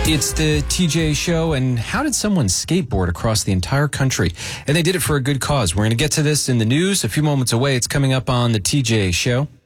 It's the TJ Show, and how did someone skateboard across the entire country? And they did it for a good cause. We're going to get to this in the news a few moments away. It's coming up on the TJ Show.